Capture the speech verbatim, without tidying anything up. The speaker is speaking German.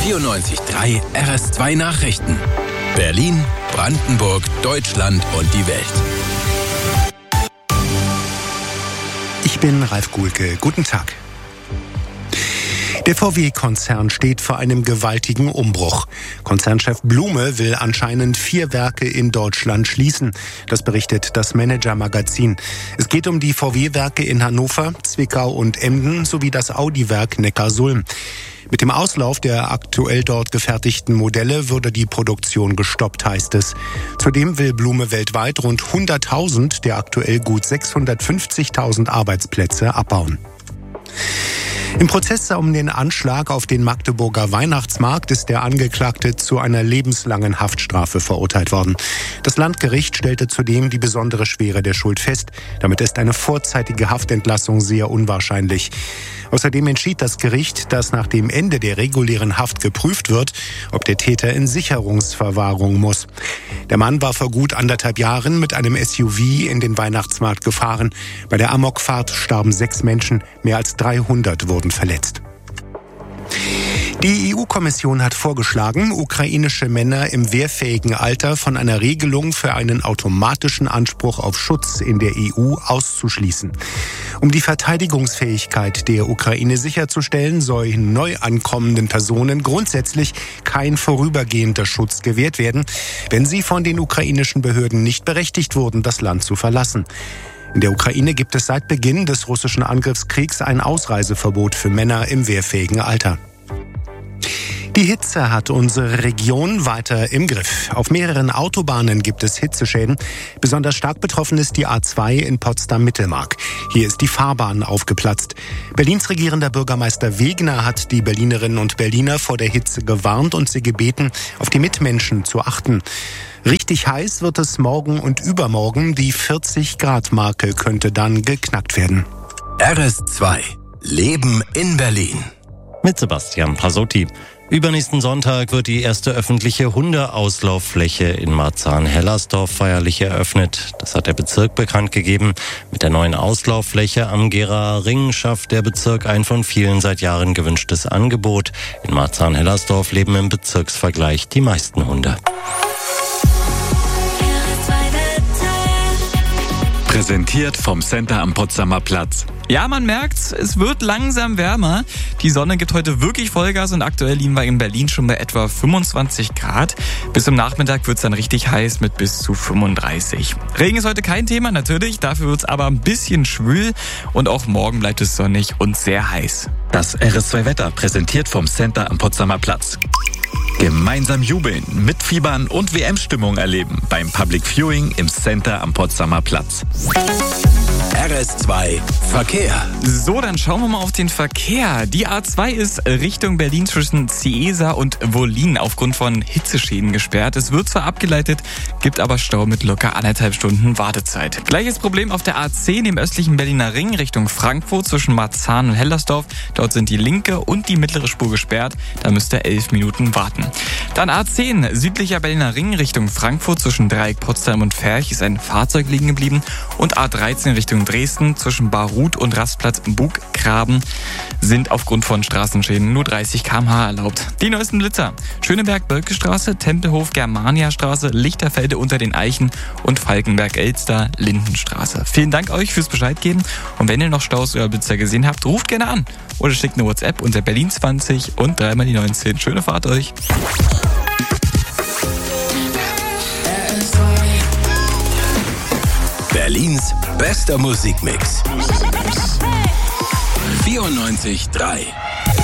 vierundneunzig Komma drei R S zwei Nachrichten. Berlin, Brandenburg, Deutschland und die Welt. Ich bin Ralf Guhlke. Guten Tag. Der V W-Konzern steht vor einem gewaltigen Umbruch. Konzernchef Blume will anscheinend vier Werke in Deutschland schließen. Das berichtet das Manager-Magazin. Es geht um die V W-Werke in Hannover, Zwickau und Emden sowie das Audi-Werk Neckarsulm. Mit dem Auslauf der aktuell dort gefertigten Modelle würde die Produktion gestoppt, heißt es. Zudem will Blume weltweit rund hunderttausend der aktuell gut sechshundertfünfzigtausend Arbeitsplätze abbauen. Im Prozess um den Anschlag auf den Magdeburger Weihnachtsmarkt ist der Angeklagte zu einer lebenslangen Haftstrafe verurteilt worden. Das Landgericht stellte zudem die besondere Schwere der Schuld fest. Damit ist eine vorzeitige Haftentlassung sehr unwahrscheinlich. Außerdem entschied das Gericht, dass nach dem Ende der regulären Haft geprüft wird, ob der Täter in Sicherungsverwahrung muss. Der Mann war vor gut anderthalb Jahren mit einem S U V in den Weihnachtsmarkt gefahren. Bei der Amokfahrt starben sechs Menschen, mehr als dreihundert wurden verletzt. Die E U-Kommission hat vorgeschlagen, ukrainische Männer im wehrfähigen Alter von einer Regelung für einen automatischen Anspruch auf Schutz in der E U auszuschließen. Um die Verteidigungsfähigkeit der Ukraine sicherzustellen, soll neu ankommenden Personen grundsätzlich kein vorübergehender Schutz gewährt werden, wenn sie von den ukrainischen Behörden nicht berechtigt wurden, das Land zu verlassen. In der Ukraine gibt es seit Beginn des russischen Angriffskriegs ein Ausreiseverbot für Männer im wehrfähigen Alter. Die Hitze hat unsere Region weiter im Griff. Auf mehreren Autobahnen gibt es Hitzeschäden. Besonders stark betroffen ist die A zwei in Potsdam-Mittelmark. Hier ist die Fahrbahn aufgeplatzt. Berlins regierender Bürgermeister Wegner hat die Berlinerinnen und Berliner vor der Hitze gewarnt und sie gebeten, auf die Mitmenschen zu achten. Richtig heiß wird es morgen und übermorgen. Die vierzig Grad Marke könnte dann geknackt werden. R S zwei. Leben in Berlin. Mit Sebastian Pasotti. Übernächsten Sonntag wird die erste öffentliche Hundeauslauffläche in Marzahn-Hellersdorf feierlich eröffnet. Das hat der Bezirk bekannt gegeben. Mit der neuen Auslauffläche am Geraer Ring schafft der Bezirk ein von vielen seit Jahren gewünschtes Angebot. In Marzahn-Hellersdorf leben im Bezirksvergleich die meisten Hunde. Präsentiert vom Center am Potsdamer Platz. Ja, man merkt's, es wird langsam wärmer. Die Sonne gibt heute wirklich Vollgas und aktuell liegen wir in Berlin schon bei etwa fünfundzwanzig Grad. Bis zum Nachmittag wird's dann richtig heiß mit bis zu fünfunddreißig. Regen ist heute kein Thema, natürlich. Dafür wird's aber ein bisschen schwül und auch morgen bleibt es sonnig und sehr heiß. Das R S zwei Wetter präsentiert vom Center am Potsdamer Platz. Gemeinsam jubeln, mitfiebern und W M-Stimmung erleben beim Public Viewing im Center am Potsdamer Platz. R S zwei Verkehr. So, dann schauen wir mal auf den Verkehr. Die A zwei ist Richtung Berlin zwischen Ciesa und Wollin aufgrund von Hitzeschäden gesperrt. Es wird zwar abgeleitet, gibt aber Stau mit locker anderthalb Stunden Wartezeit. Gleiches Problem auf der A zehn im östlichen Berliner Ring Richtung Frankfurt zwischen Marzahn und Hellersdorf. Dort sind die linke und die mittlere Spur gesperrt. Da müsst ihr elf Minuten warten. Dann A zehn südlicher Berliner Ring Richtung Frankfurt zwischen Dreieck Potsdam und Ferch ist ein Fahrzeug liegen geblieben. Und A dreizehn Richtung Dresden zwischen Barut und Rastplatz Buggraben sind aufgrund von Straßenschäden nur dreißig Kilometer pro Stunde erlaubt. Die neuesten Blitzer: Schöneberg-Bölke-Straße, Tempelhof-Germania-Straße, Lichterfelde unter den Eichen und Falkenberg-Elster, Lindenstraße. Vielen Dank euch fürs Bescheid geben und wenn ihr noch Staus oder Blitzer gesehen habt, ruft gerne an oder schickt eine WhatsApp unter Berlin zwanzig und dreimal die neunzehn. Schöne Fahrt euch! Berlins bester Musikmix. vierundneunzig Komma drei